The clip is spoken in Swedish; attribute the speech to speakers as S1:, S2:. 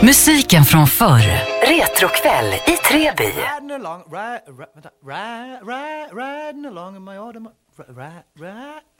S1: Musiken från förr. Retrokväll i Treby.
S2: Riding along in my autumn.